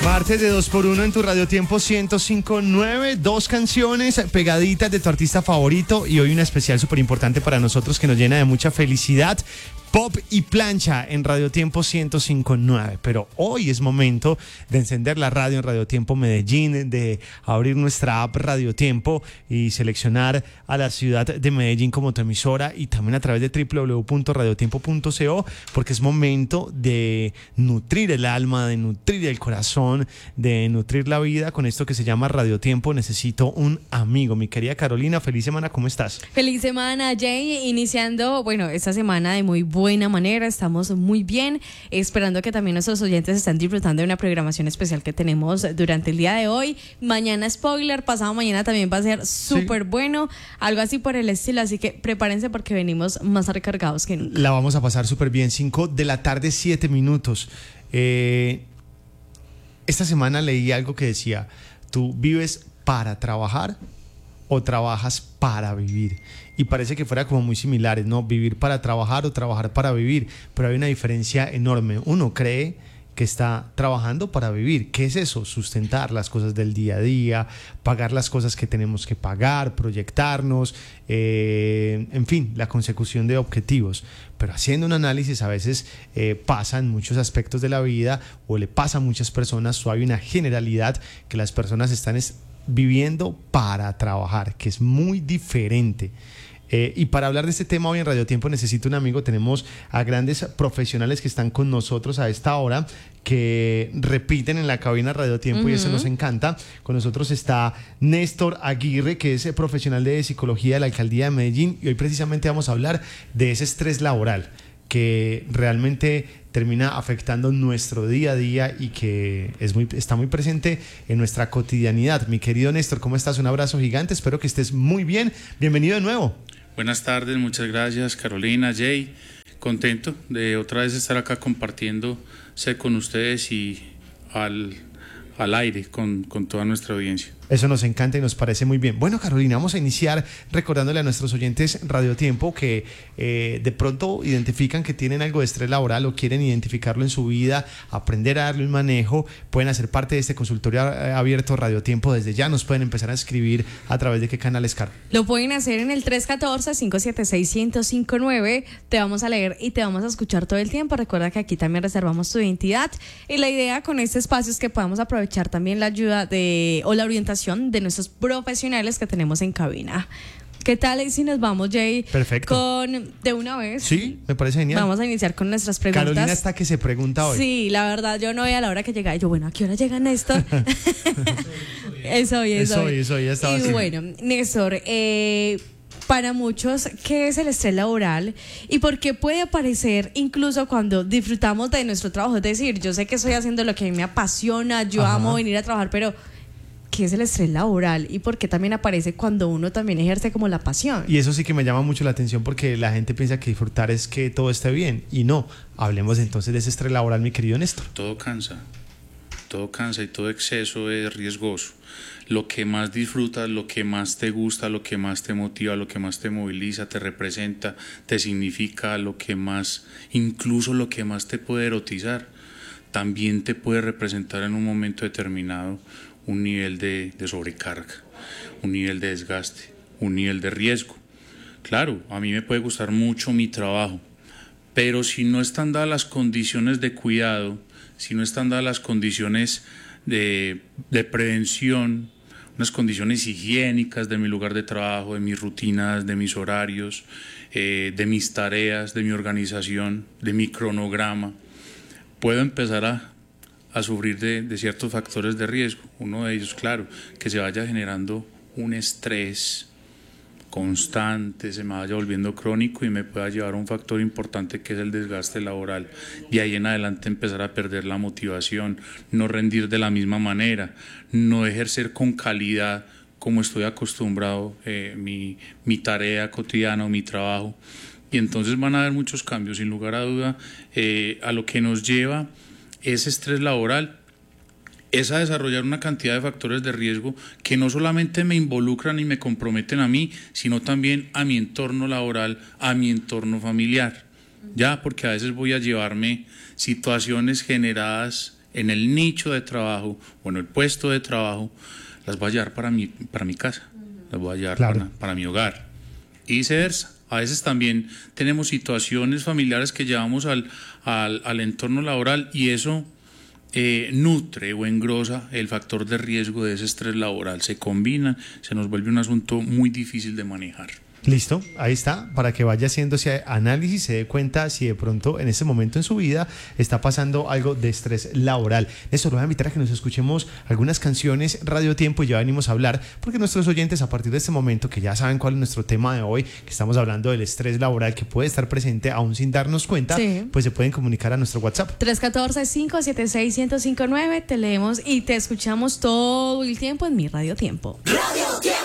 Martes de 2x1 en tu Radio Tiempo 105.9, dos canciones pegaditas de tu artista favorito y hoy una especial súper importante para nosotros que nos llena de mucha felicidad. Pop y plancha en Radio Tiempo 105.9, pero hoy es momento de encender la radio en Radio Tiempo Medellín, de abrir nuestra app Radio Tiempo y seleccionar a la ciudad de Medellín como tu emisora y también a través de www.radiotiempo.co, porque es momento de nutrir el alma, de nutrir el corazón, de nutrir la vida con esto que se llama Radio Tiempo. Necesito un amigo. Mi querida Carolina, feliz semana, ¿cómo estás? Feliz semana, Jay, iniciando, esta semana de muy buena manera, estamos muy bien, esperando que también nuestros oyentes estén disfrutando de una programación especial que tenemos durante el día de hoy. Mañana spoiler, pasado mañana también va a ser súper bueno, algo así por el estilo, así que prepárense porque venimos más recargados que nunca. La vamos a pasar súper bien, 5 de la tarde, 7 minutos. Esta semana leí algo que decía, ¿tú vives para trabajar o trabajas para vivir? Y parece que fuera como muy similares, ¿no? Vivir para trabajar o trabajar para vivir, pero hay una diferencia enorme. Uno cree que está trabajando para vivir. ¿Qué es eso? Sustentar las cosas del día a día, pagar las cosas que tenemos que pagar, proyectarnos, en fin, la consecución de objetivos. Pero haciendo un análisis a veces pasa en muchos aspectos de la vida o le pasa a muchas personas o hay una generalidad que las personas están viviendo para trabajar, que es muy diferente. Y para hablar de este tema hoy en Radio Tiempo necesito un amigo. Tenemos a grandes profesionales que están con nosotros a esta hora, que repiten en la cabina Radio Tiempo y eso nos encanta. Con nosotros está Néstor Aguirre, que es profesional de psicología de la Alcaldía de Medellín, y hoy precisamente vamos a hablar de ese estrés laboral que realmente termina afectando nuestro día a día y que está muy presente en nuestra cotidianidad. Mi querido Néstor, ¿cómo estás? Un abrazo gigante, espero que estés muy bien. Bienvenido de nuevo. Buenas tardes, muchas gracias Carolina, Jay. Contento de otra vez estar acá compartiéndose con ustedes y al aire con toda nuestra audiencia. Eso nos encanta y nos parece muy bien. Bueno, Carolina, vamos a iniciar recordándole a nuestros oyentes Radio Tiempo que de pronto identifican que tienen algo de estrés laboral o quieren identificarlo en su vida, aprender a darle un manejo. Pueden hacer parte de este consultorio abierto Radio Tiempo desde ya. Nos pueden empezar a escribir a través de qué canales, Caro. Lo pueden hacer en el 314-576-1059. Te vamos a leer y te vamos a escuchar todo el tiempo. Recuerda que aquí también reservamos tu identidad y la idea con este espacio es que podamos aprovechar también la ayuda o la orientación de nuestros profesionales que tenemos en cabina. ¿Qué tal si nos vamos, Jay? Perfecto. De una vez. Sí, me parece genial. Vamos a iniciar con nuestras preguntas. Carolina está que se pregunta hoy. Sí, la verdad, yo no veía a la hora que llegaba. Yo, ¿a qué hora llega Néstor? Eso hoy, ya estaba así. Bueno, Néstor, para muchos, ¿qué es el estrés laboral? ¿Y por qué puede aparecer incluso cuando disfrutamos de nuestro trabajo? Es decir, yo sé que estoy haciendo lo que a mí me apasiona, yo amo venir a trabajar, pero ¿qué es el estrés laboral? ¿Y por qué también aparece cuando uno también ejerce como la pasión? Y eso sí que me llama mucho la atención porque la gente piensa que disfrutar es que todo esté bien. Y no, hablemos entonces de ese estrés laboral, mi querido Néstor. Todo cansa y todo exceso es riesgoso. Lo que más disfrutas, lo que más te gusta, lo que más te motiva, lo que más te moviliza, te representa, te significa, incluso lo que más te puede erotizar, también te puede representar en un momento determinado un nivel de sobrecarga, un nivel de desgaste, un nivel de riesgo. Claro, a mí me puede gustar mucho mi trabajo, pero si no están dadas las condiciones de cuidado, si no están dadas las condiciones de prevención, unas condiciones higiénicas de mi lugar de trabajo, de mis rutinas, de mis horarios, de mis tareas, de mi organización, de mi cronograma, puedo empezar a sufrir de ciertos factores de riesgo. Uno de ellos, claro, que se vaya generando un estrés constante, se me vaya volviendo crónico y me pueda llevar a un factor importante que es el desgaste laboral. De ahí en adelante empezar a perder la motivación, no rendir de la misma manera, no ejercer con calidad como estoy acostumbrado mi tarea cotidiana o mi trabajo. Y entonces van a haber muchos cambios, sin lugar a duda, a lo que nos lleva ese estrés laboral es a desarrollar una cantidad de factores de riesgo que no solamente me involucran y me comprometen a mí, sino también a mi entorno laboral, a mi entorno familiar. Ya, porque a veces voy a llevarme situaciones generadas en el nicho de trabajo o en el puesto de trabajo, las voy a llevar para mi casa, las voy a llevar para mi hogar y viceversa. A veces también tenemos situaciones familiares que llevamos al entorno laboral y eso nutre o engrosa el factor de riesgo de ese estrés laboral. Se combina, se nos vuelve un asunto muy difícil de manejar. Listo, ahí está, para que vaya haciendo ese análisis, se dé cuenta si de pronto en ese momento en su vida está pasando algo de estrés laboral. Néstor, voy a invitar a que nos escuchemos algunas canciones Radio Tiempo y ya venimos a hablar, porque nuestros oyentes a partir de este momento, que ya saben cuál es nuestro tema de hoy, que estamos hablando del estrés laboral que puede estar presente aún sin darnos cuenta, pues se pueden comunicar a nuestro WhatsApp. 314-576-1059, te leemos y te escuchamos todo el tiempo en Mi Radio Tiempo.